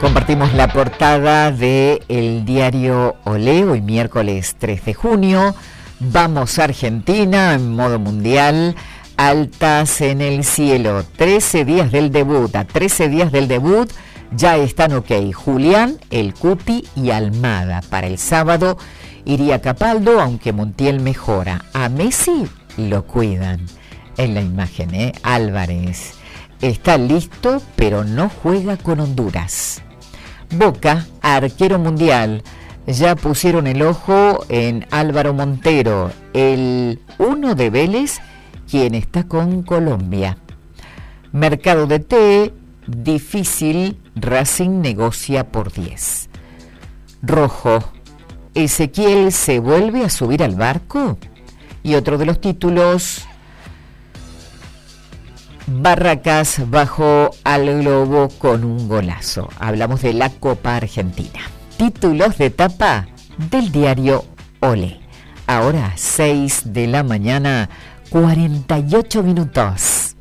Compartimos la portada de el diario Olé, hoy miércoles 3 de junio. Vamos a Argentina en modo mundial. Altas en el cielo. 13 días del debut. A 13 días del debut ya están ok. Julián, El Cuti y Almada. Para el sábado iría Capaldo, aunque Montiel mejora. A Messi lo cuidan. En la imagen, Álvarez está listo, pero no juega con Honduras. Boca, arquero mundial. Ya pusieron el ojo en Álvaro Montero, el 1 de Vélez, quien está con Colombia. Mercado de té, difícil, Racing negocia por 10. Rojo, Ezequiel se vuelve a subir al barco. Y otro de los títulos, Barracas bajó al Globo con un golazo. Hablamos de la Copa Argentina. Títulos de tapa del diario Olé. Ahora 6 de la mañana, 48 minutos.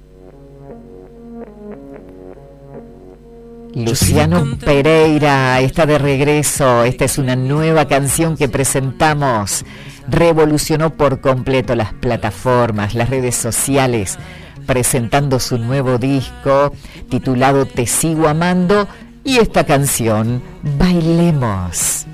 Luciano Pereira está de regreso. Esta es una nueva canción que presentamos. Revolucionó por completo las plataformas, las redes sociales, presentando su nuevo disco titulado Te Sigo Amando y esta canción, Bailemos.